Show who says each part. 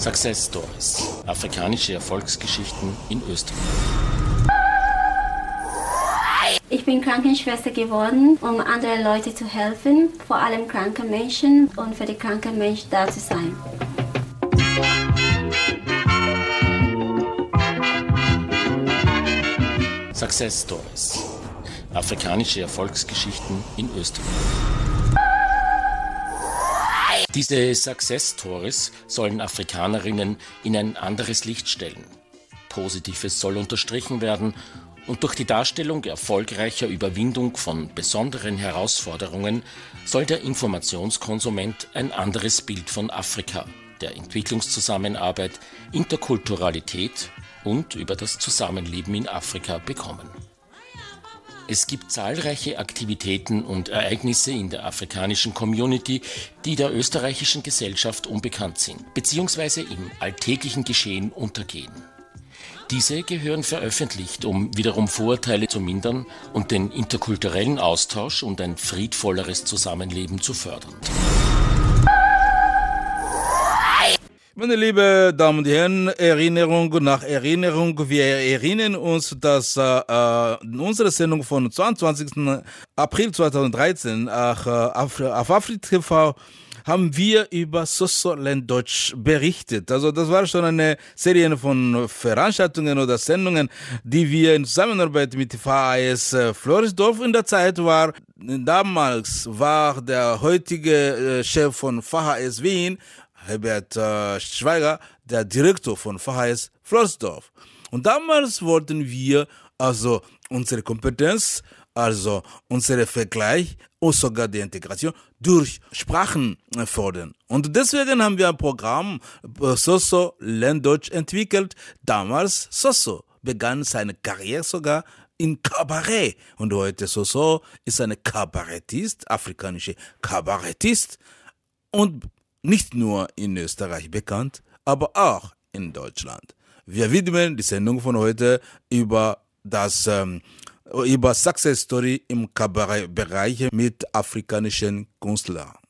Speaker 1: Success Stories. Afrikanische Erfolgsgeschichten in Österreich.
Speaker 2: Ich bin Krankenschwester geworden, um anderen Leuten zu helfen, vor allem kranken Menschen und für die kranken Menschen da zu sein.
Speaker 1: Success Stories. Afrikanische Erfolgsgeschichten in Österreich. Diese Success Stories sollen Afrikanerinnen in ein anderes Licht stellen. Positives soll unterstrichen werden und durch die Darstellung erfolgreicher Überwindung von besonderen Herausforderungen soll der Informationskonsument ein anderes Bild von Afrika, der Entwicklungszusammenarbeit, Interkulturalität und über das Zusammenleben in Afrika bekommen. Es gibt zahlreiche Aktivitäten und Ereignisse in der afrikanischen Community, die der österreichischen Gesellschaft unbekannt sind, beziehungsweise im alltäglichen Geschehen untergehen. Diese gehören veröffentlicht, um wiederum Vorurteile zu mindern und den interkulturellen Austausch und ein friedvolleres Zusammenleben zu fördern.
Speaker 3: Meine lieben Damen und Herren, Erinnerung nach Erinnerung. Wir erinnern uns, dass unsere Sendung von 22. April 2013 auf Afrika TV haben wir über Sosso-Lerndeutsch berichtet. Also das war schon eine Serie von Veranstaltungen oder Sendungen, die wir in Zusammenarbeit mit VHS Floridsdorf in der Zeit war. Damals war der heutige Chef von VHS Wien, Herbert Schweiger, der Direktor von VHS Floridsdorf. Und damals wollten wir also unsere Kompetenz, also unseren Vergleich und sogar die Integration durch Sprachen fördern. Und deswegen haben wir ein Programm Sosso Lerndeutsch entwickelt. Damals Sosso begann seine Karriere sogar in Kabarett. Und heute Sosso ist eine Kabarettist, afrikanische Kabarettist. Und nicht nur in Österreich bekannt, aber auch in Deutschland. Wir widmen die Sendung von heute über Success Story im Kabarettbereich mit afrikanischen Künstlern.